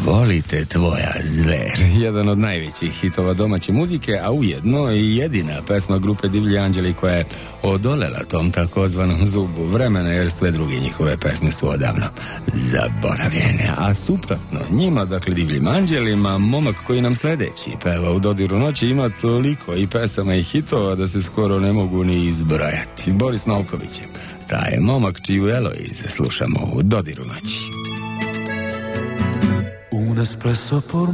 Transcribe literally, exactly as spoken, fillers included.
Volite tvoja zver. Jedan od najvećih hitova domaće muzike, a ujedno i jedina pesma grupe Divlji anđeli koja je odolela tom takozvanom zubu vremena, jer sve druge njihove pesme su odavno zaboravljene. A suprotno njima, dakle Divljim anđelima, momak koji nam sledeći peva u Dodiru noći ima toliko i pesama i hitova da se skoro ne mogu ni izbrojati. Boris Novković je taj momak čiju Eloize slušamo u Dodiru noći. Un espresso por